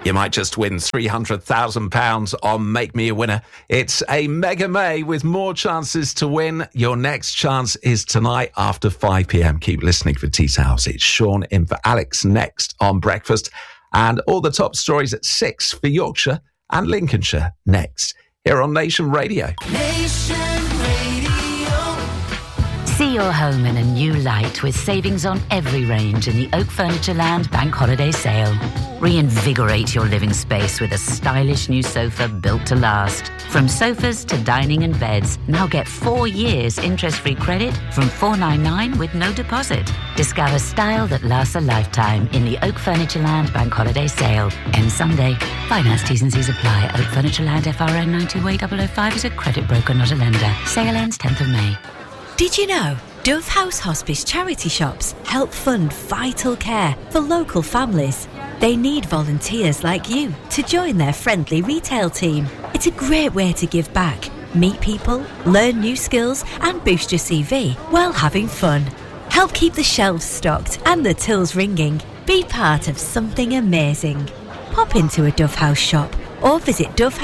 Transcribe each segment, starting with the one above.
You might just win £300,000 on Make Me a Winner. It's a Mega May with more chances to win. Your next chance is tonight after 5 p.m. Keep listening for Tea Towels. It's Sean in for Alex next on Breakfast. And all the top stories at 6 for Yorkshire and Lincolnshire next. Here on Nation Radio. Nation Radio. See your home in a new light with savings on every range in the Oak Furniture Land Bank Holiday Sale. Reinvigorate your living space with a stylish new sofa built to last. From sofas to dining and beds, now get 4 years interest-free credit from $499 with no deposit. Discover style that lasts a lifetime in the Oak Furniture Land Bank Holiday Sale. Ends Sunday. Finance T's and C's apply. Oak Furniture Land FRN 92805 is a credit broker, not a lender. Sale ends 10th of May. Did you know Dove House Hospice charity shops help fund vital care for local families? They need volunteers like you to join their friendly retail team. It's a great way to give back, meet people, learn new skills and boost your CV while having fun. Help keep the shelves stocked and the tills ringing. Be part of something amazing. Pop into a Dove House shop or visit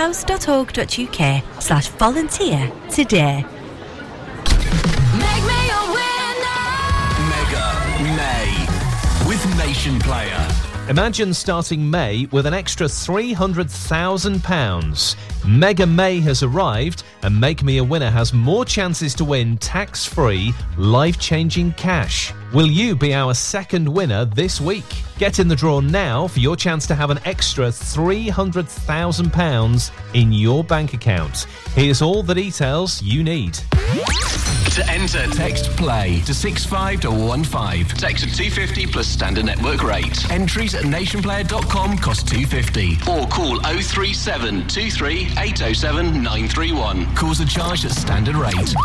dovehouse.org.uk/volunteer today. May with Nation Player. Imagine starting May with an extra £300,000. Mega May has arrived and Make Me a Winner has more chances to win tax-free, life-changing cash. Will you be our second winner this week? Get in the draw now for your chance to have an extra £300,000 in your bank account. Here's all the details you need. To enter, text PLAY to 65215. Text at 250 plus standard network rate. Entries at nationplayer.com cost £2.50. Or call 037 23 807 931. Calls are charged at standard rate.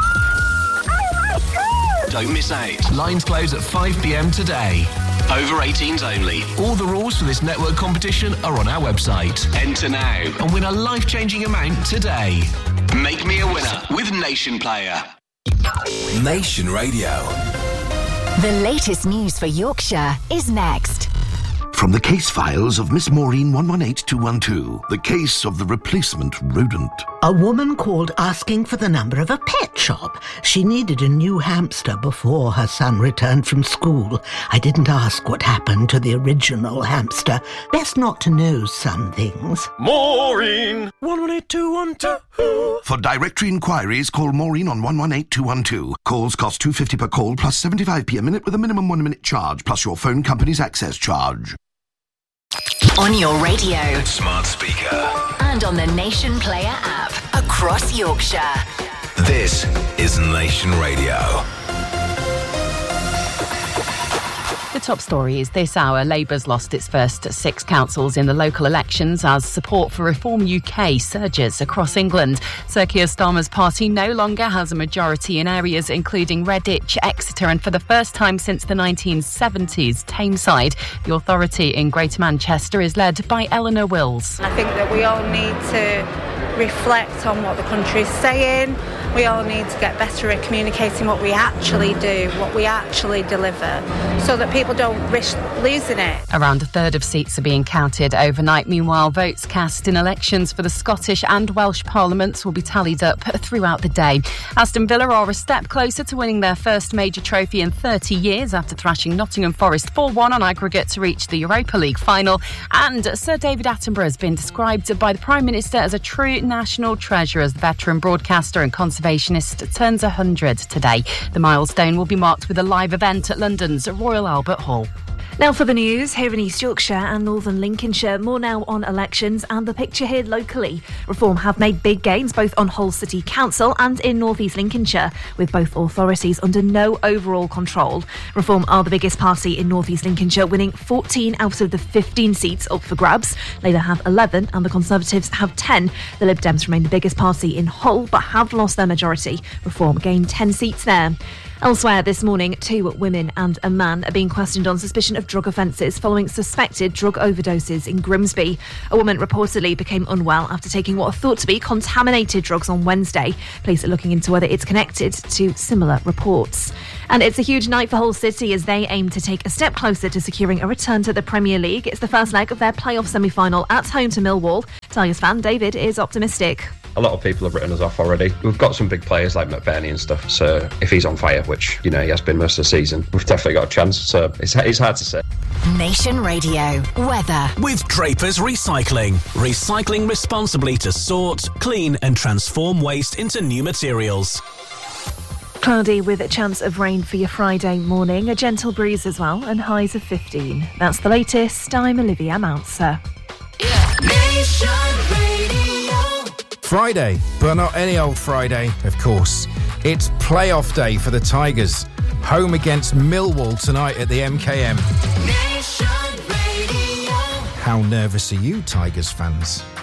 Don't miss out. Lines close at 5 p.m. today. Over 18s only. All the rules for this network competition are on our website. Enter now and win a life-changing amount today. Make Me a Winner with Nation Player. Nation Radio. The latest news for Yorkshire is next. From the case files of Miss Maureen 118212, the case of the replacement rodent. A woman called asking for the number of a pet shop. She needed a new hamster before her son returned from school. I didn't ask what happened to the original hamster. Best not to know some things. Maureen 118212. For directory inquiries, call Maureen on 118212. Calls cost £2.50 per call plus 75p a minute with a minimum 1 minute charge plus your phone company's access charge. On your radio, Smart speaker. and on the Nation Player app across Yorkshire. This is Nation Radio. The top story is this hour. Labour's lost its first 6 councils in the local elections as support for Reform UK surges across England. Sir Keir Starmer's party no longer has a majority in areas including Redditch, Exeter and for the first time since the 1970s, Tameside. The authority in Greater Manchester is led by Eleanor Wills. I think that we all need to reflect on what the country is saying. We all need to get better at communicating what we actually do, what we actually deliver, so that people don't risk losing it. Around a third of seats are being counted overnight. Meanwhile, votes cast in elections for the Scottish and Welsh parliaments will be tallied up throughout the day. Aston Villa are a step closer to winning their first major trophy in 30 years after thrashing Nottingham Forest 4-1 on aggregate to reach the Europa League final. And Sir David Attenborough has been described by the Prime Minister as a true national treasure as the veteran broadcaster and conservationist turns 100 today. The milestone will be marked with a live event at London's Royal Albert Hall. Now for the news, here in East Yorkshire and Northern Lincolnshire, more now on elections and the picture here locally. Reform have made big gains both on Hull City Council and in North East Lincolnshire, with both authorities under no overall control. Reform are the biggest party in North East Lincolnshire, winning 14 out of the 15 seats up for grabs. Labour have 11 and the Conservatives have 10. The Lib Dems remain the biggest party in Hull but have lost their majority. Reform gained 10 seats there. Elsewhere this morning, 2 women and a man are being questioned on suspicion of drug offences following suspected drug overdoses in Grimsby. A woman reportedly became unwell after taking what are thought to be contaminated drugs on Wednesday. Police are looking into whether it's connected to similar reports. And it's a huge night for Hull City as they aim to take a step closer to securing a return to the Premier League. It's the first leg of their playoff semi-final at home to Millwall. Tigers fan David is optimistic. A lot of people have written us off already. We've got some big players like McBurney and stuff, so if he's on fire, which, he has been most of the season, we've definitely got a chance, so it's hard to say. Nation Radio weather. With Drapers Recycling. Recycling responsibly to sort, clean and transform waste into new materials. Cloudy with a chance of rain for your Friday morning, a gentle breeze as well, and highs of 15. That's the latest. I'm Olivia Mounser. Nation Radio. Friday, but not any old Friday, of course. It's playoff day for the Tigers. Home against Millwall tonight at the MKM. Nation Radio. How nervous are you, Tigers fans?